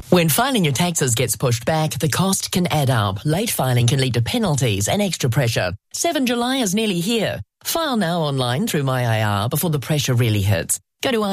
When filing your taxes gets pushed back, the cost can add up. Late filing can lead to penalties and extra pressure. 7 July is nearly here. File now online through MyIR before the pressure really hits. Go to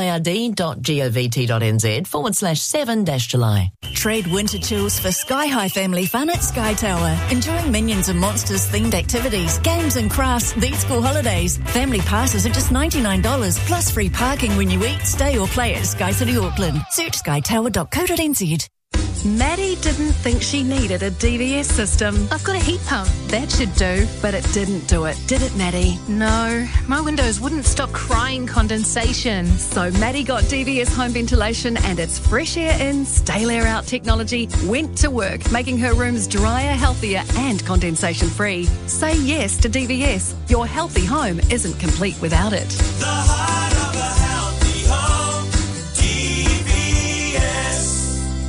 ird.govt.nz/7-July. Trade winter chills for Sky High family fun at Sky Tower. Enjoying Minions and Monsters themed activities, games and crafts these school holidays. Family passes are just $99 plus free parking when you eat, stay or play at Sky City Auckland. Search skytower.co.nz. Maddie didn't think she needed a DVS system. I've got a heat pump. That should do, but it didn't do it, did it, Maddie? No, my windows wouldn't stop crying condensation. So Maddie got DVS home ventilation and its fresh air in, stale air out technology went to work, making her rooms drier, healthier and condensation free. Say yes to DVS. Your healthy home isn't complete without it. The heart of a healthy home, DVS.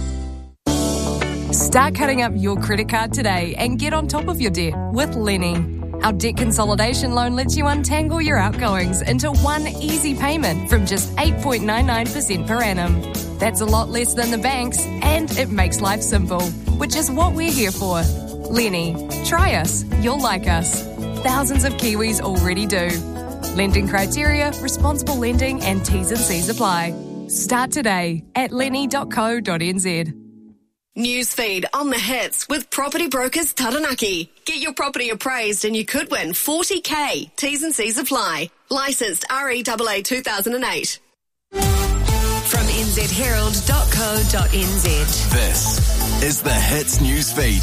Start cutting up your credit card today and get on top of your debt with Lenny. Our debt consolidation loan lets you untangle your outgoings into one easy payment from just 8.99% per annum. That's a lot less than the banks, and it makes life simple, which is what we're here for. Lenny, try us, you'll like us. Thousands of Kiwis already do. Lending criteria, responsible lending and T's and C's apply. Start today at lenny.co.nz. Newsfeed on the hits with Property Brokers Taranaki. Get your property appraised and you could win $40,000. T's and C's apply. Licensed REAA 2008. From nzherald.co.nz. This is the Hits Newsfeed.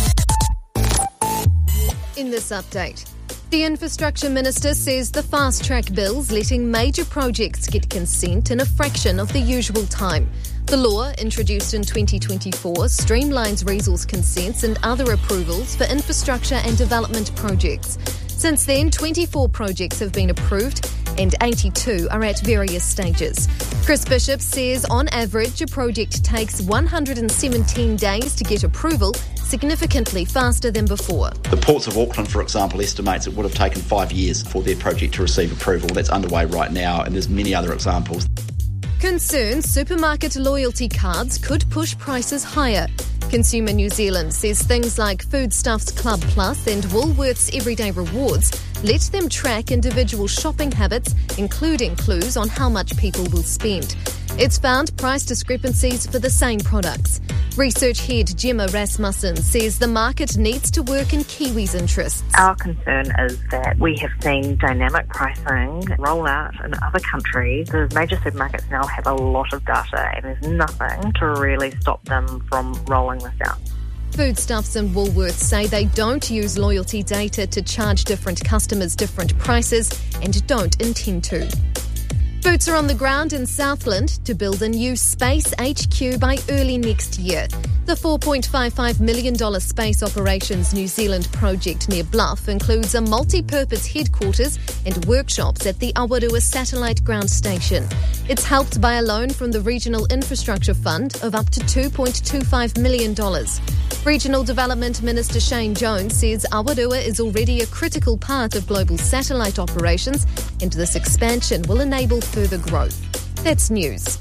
In this update, the Infrastructure Minister says the fast-track bill's letting major projects get consent in a fraction of the usual time. The law, introduced in 2024, streamlines resource consents and other approvals for infrastructure and development projects. Since then, 24 projects have been approved and 82 are at various stages. Chris Bishop says on average a project takes 117 days to get approval, significantly faster than before. The Ports of Auckland, for example, estimates it would have taken 5 years for their project to receive approval. That's underway right now, and there's many other examples. Concerns supermarket loyalty cards could push prices higher. Consumer New Zealand says things like Foodstuffs Club Plus and Woolworths Everyday Rewards let them track individual shopping habits, including clues on how much people will spend. It's found price discrepancies for the same products. Research head Gemma Rasmussen says the market needs to work in Kiwis' interests. Our concern is that we have seen dynamic pricing roll out in other countries. The major supermarkets now have a lot of data and there's nothing to really stop them from rolling this out. Foodstuffs and Woolworths say they don't use loyalty data to charge different customers different prices and don't intend to. Boots are on the ground in Southland to build a new space HQ by early next year. The $4.55 million Space Operations New Zealand project near Bluff includes a multi-purpose headquarters and workshops at the Awarua Satellite Ground Station. It's helped by a loan from the Regional Infrastructure Fund of up to $2.25 million. Regional Development Minister Shane Jones says Awarua is already a critical part of global satellite operations, and this expansion will enable further growth. That's news.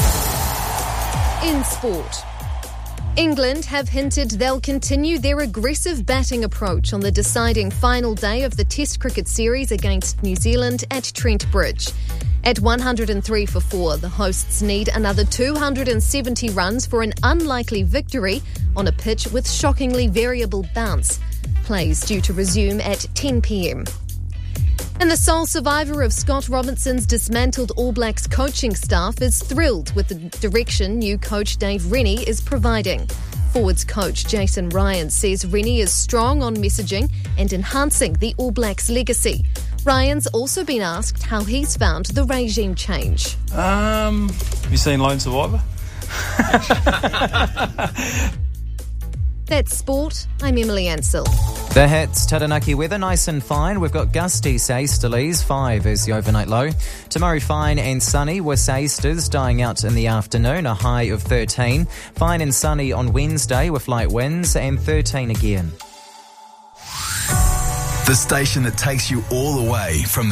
In sport, England have hinted they'll continue their aggressive batting approach on the deciding final day of the Test cricket series against New Zealand at Trent Bridge. At 103 for 4, the hosts need another 270 runs for an unlikely victory on a pitch with shockingly variable bounce. Plays due to resume at 10 p.m. And the sole survivor of Scott Robinson's dismantled All Blacks coaching staff is thrilled with the direction new coach Dave Rennie is providing. Forwards coach Jason Ryan says Rennie is strong on messaging and enhancing the All Blacks legacy. Ryan's also been asked how he's found the regime change. Have you seen Lone Survivor? That's sport. I'm Emily Ansell. The hits, Taranaki weather, nice and fine. We've got gusty southeasterlies, 5 is the overnight low. Tomorrow fine and sunny with southeasters dying out in the afternoon, a high of 13. Fine and sunny on Wednesday with light winds and 13 again. The station that takes you all the way from